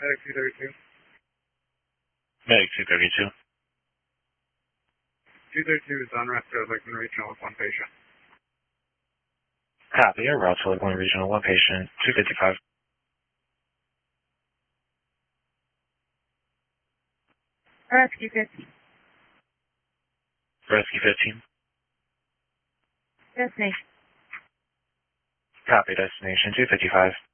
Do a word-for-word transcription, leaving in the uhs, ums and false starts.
Medic two thirty-two. Medic two thirty-two. two thirty-two is on route to Lakeland Regional with one patient. Copy, your route to Lakeland Regional, one patient, two fifty-five. Rescue fifteen. Rescue fifteen. Destination. Copy, destination two fifty-five.